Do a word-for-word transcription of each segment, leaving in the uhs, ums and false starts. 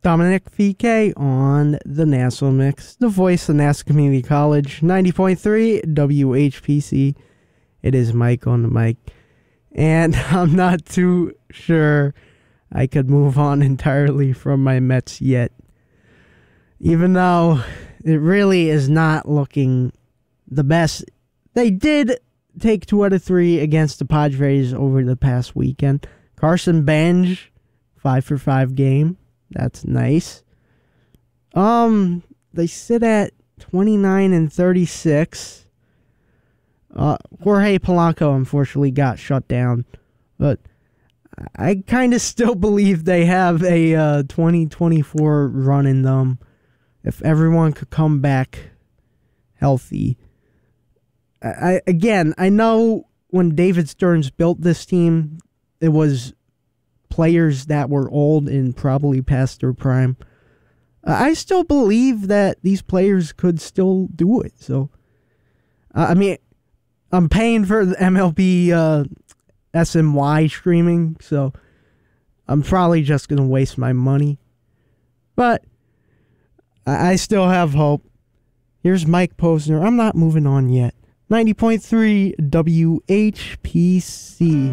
Dominic V K on the Nassau Mix, the voice of Nassau Community College, ninety point three W H P C. It is Mike on the mic. And I'm not too sure I could move on entirely from my Mets yet. Even though it really is not looking the best. They did take two out of three against the Padres over the past weekend. Carson Bench, five for five game. That's nice. Um, they sit at twenty-nine and thirty-six. Uh, Jorge Polanco unfortunately got shut down, but I kind of still believe they have a uh, twenty twenty-four run in them if everyone could come back healthy. I, I again, I know when David Stearns built this team, it was players that were old and probably past their prime. Uh, I still believe that these players could still do it. So, uh, I mean, I'm paying for the M L B uh, S M Y streaming, so I'm probably just going to waste my money. But I, I still have hope. Here's Mike Posner. I'm not moving on yet. ninety point three W H P C.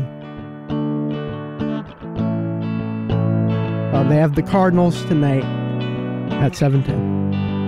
Uh, they have the Cardinals tonight at seven ten.